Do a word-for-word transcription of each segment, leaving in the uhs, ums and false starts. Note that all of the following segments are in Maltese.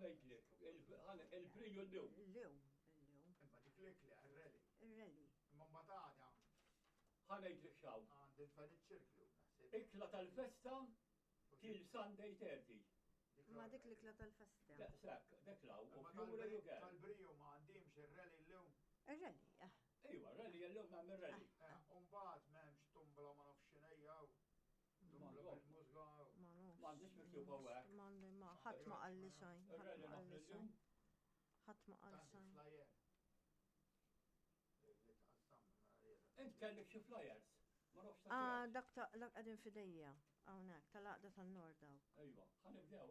ħanajtlek, il-priju l-lum. Il-lum, il-lum. Imma dik l-ikli, il-reli. Il-reli. Imma mbagħad ħanajtlek xaw. għandi l-faniċċirklu. Ikla tal-festa till Sunday thirty. Ma dik l-ikla tal-festa. Sak, dak law, u fjura jugar. Tal-briju ma għandimx il-reli l-lum. Il-reli, ah. Ejwa, rally l-lum ma' mir-rally. Umbaħt m'hemmx tumbla ma nafx xinejja. Tumbla bil-mużga. Ma nafx. M'għandix miktub hawnhekk. M'għandi ma ħadd ma qalli xejn. Ir-rally Ħadd ma qalli nafx xejn. l-lum. Ħadd ma qalli xejn. Int kellek xi flyers. Ma nafx Ah, dak ta' dak qegħdin fidejja. Hawnhekk tal-għaqda tan-nord daw. Ejwa, ħanibdew.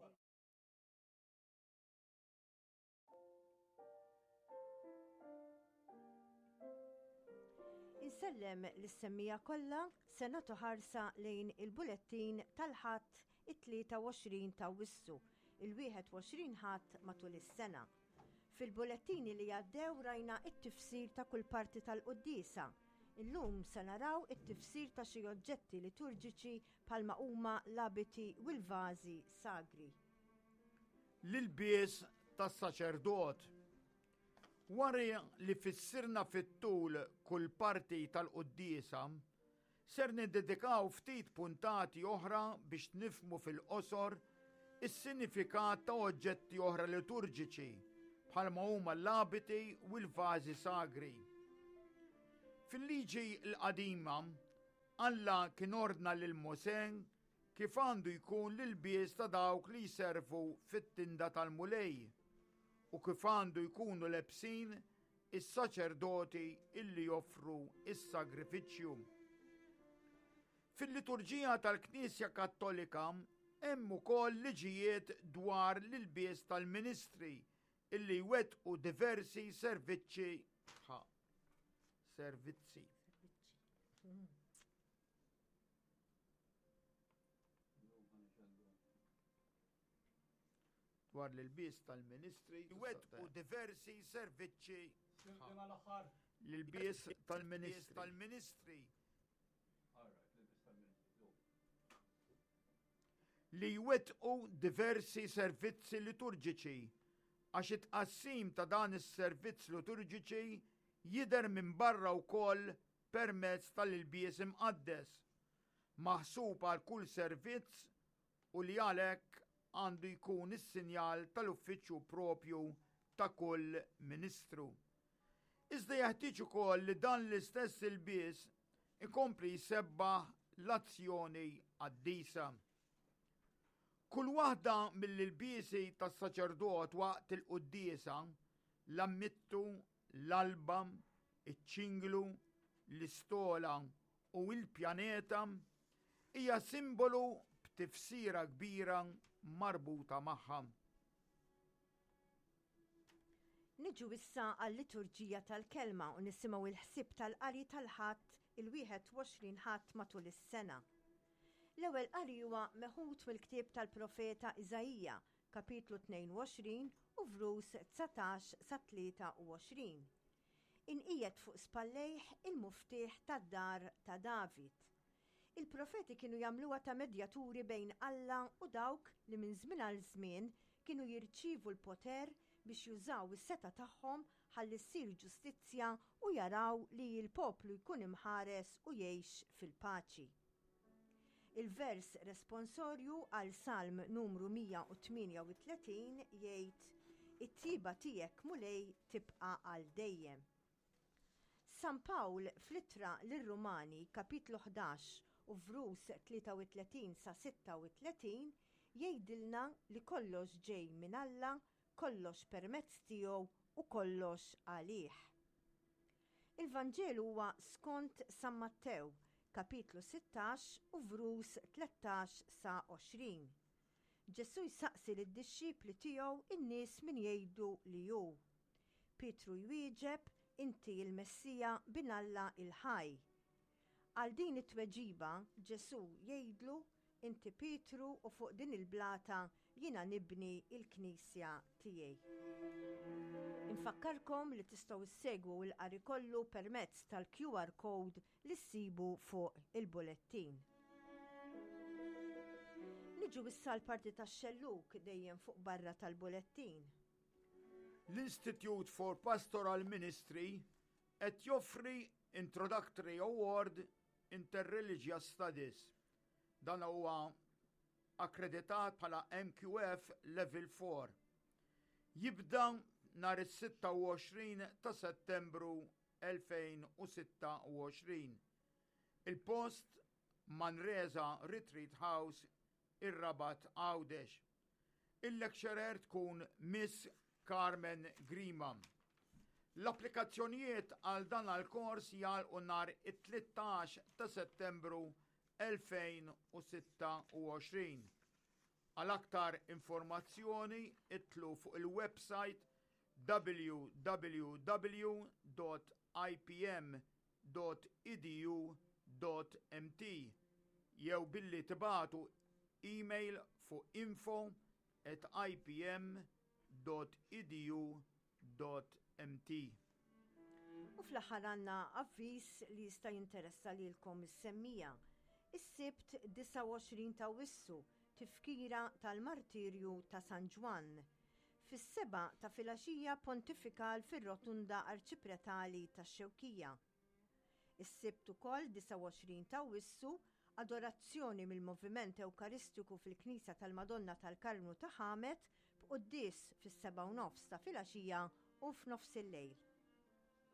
Insellem l-semmija kollha se nagħtu ħarsa lejn il-bulettin tal-ħadd it-tlieta u għoxrin ta' Wissu, il-wieħed u għoxrin ħadd matul is-sena. Fil-bulettini li għaddew rajna it-tifsir ta' kull parti tal-quddiesa. Illum se naraw it-tifsir ta' xi oġġetti liturġiċi bħalma huma l-abiti u l-vażi sagri. L-ilbies tas-saċerdot. Wara li fissirna fit-tul kull parti tal-quddiesa, ser niddedikaw ftit puntati oħra biex nifmu fil-qosor is-sinifikat ta' oġġetti oħra liturġiċi bħalma huma l-abiti u l-vażi sagri. Fil-liġi l-qadima, Alla kien ordna lil Mosè kif għandu jkun l-ilbies ta' dawk li jservu fit-tinda tal-mulej u kif għandu jkunu lebsin is-saċerdoti illi joffru is-sagrifiċċju. Fil-liturġija tal-Knisja Kattolika hemm ukoll liġijiet dwar l-ilbies tal-ministri illi jwettqu diversi servizzi ħa servizzi. Dwar l-ilbies tal-ministri jwettqu diversi servizzi l-ilbies tal-ministri li jwettqu diversi servizzi liturġiċi għax it-qassim ta' dan is-servizz liturġiċi jidher minn barra wkoll permezz tal-ilbies imqaddes maħsub għal kull servizz u li għalhekk għandu jkun is-sinjal tal-uffiċċju propju ta' kull ministru. Iżda jeħtieġ ukoll li dan l-istess ilbies ikompli jsebbaħ l-azzjoni qaddisa. Kull waħda mill-ilbiesi tas-saċerdot waqt il-quddiesa, l-ammittu, l-alba, iċ-ċinglu, l-istola u l-pjaneta hija simbolu b'tifsira kbira marbuta magħha. Niġu issa għall-liturġija tal-kelma u nisimgħu il-ħsieb tal-qari tal-ħadd il-wieħed u għoxrin ħadd matul is-sena. L-ewwel qari huwa meħud mill-ktieb tal-profeta Iżajija, kapitlu tnejn u għoxrin u vrus tsatax sa tlieta u għoxrin. Inqiegħed fuq spallejh il-muftieħ tad-dar ta' David. Il-profeti kienu jagħmluha ta' medjaturi bejn Alla u dawk li minn żmien għal żmien kienu jirċievu l-poter biex jużaw is-seta tagħhom ħalli ssir ġustizzja u jaraw li l-poplu jkun imħares u jgħix fil-paċi. Il-vers responsorju għal Salm numru mija u tminja u tletin jgħid: it-tiba tiegħek mulej tibqa' għal dejjem. San Pawl fl-ittra lir-Rumani kapitlu ħdax u vrus tlieta u tletin sa sitta u tletin jgħidilna li kollox ġej minn Alla, kollox permezz tiegħu u kollox għalih. Il-Vanġelu huwa skont San Mattew, kapitlu sittax u vrus tlettax sa għoxrin. Ġesu jsaqsi lid-dixxipli tiegħu in-nies min jgħidu li hu. Pietru jwieġeb: inti il-Messija bin Alla il-ħaj. Għal din it-tweġiba Ġesu jgħidlu: inti Pietru u fuq din il-blata jiena nibni il-Knisja tiegħi. Infakkarkom li tistgħu issegwu l-qari kollu permezz tal-Q R code li ssibu fuq il-bulettin. Niġu issa l-parti tax-xelluk dejjem fuq barra tal-bulettin. L-Institute for Pastoral Ministry qed joffri Introductory Award Interreligious Studies. Dan huwa akkreditat bħala M Q F Level four. Jibda nhar is-sitta u għoxrin ta' Settembru elfejn u sitta u għoxrin. Il-post Manresa Retreat House ir-Rabat Għawdex. Il-lecturer tkun Miss Carmen Grima. L-applikazzjonijiet għal dan għal-kors jgħalqu nhar it-tlettax ta' Settembru elfejn u sitta u għoxrin. Għal aktar informazzjoni itlu fuq il-website w w w dot i p m dot e d u dot m t jew billi tibatu email fuq info at i p m dot e d u dot m t. U fl-aħħar għandna avviż li jista' jinteressa lilkom is-semmija. Is-Sibt disa' u għoxrin ta' Wissu tifkira tal-martirju ta' San Ġwan. Fis-seba' ta' filgħaxija pontifikal fir-rotunda arċipretali tax-Xewkija. Is-Sibt ukoll disa' u għoxrin ta' Wissu adorazzjoni mill-Moviment Ewkaristiku fil-Knisja tal-Madonna tal-Karmu ta' Ħamet b'qudies fis-seba' u nofs ta' filgħaxija u f'nofs il-lejl.